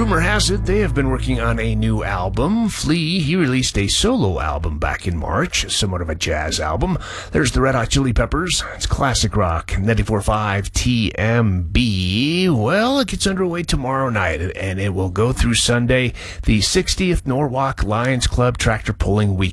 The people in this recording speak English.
rumor has it they have been working on a new album. Flea, he released a solo album back in March, somewhat of a jazz album. There's the Red Hot Chili Peppers. It's classic rock, 94.5 TMB. Well, it gets underway tomorrow night, and it will go through Sunday, the 60th Norwalk Lions Club Tractor Pulling Week.